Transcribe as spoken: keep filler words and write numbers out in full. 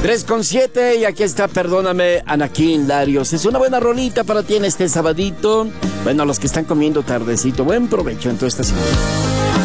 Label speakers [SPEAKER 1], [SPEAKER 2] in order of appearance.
[SPEAKER 1] tres con siete y aquí está Perdóname, Anakin Larios. Es una buena rolita para ti en este sabadito. Bueno, los que están comiendo tardecito, buen provecho en tu estación.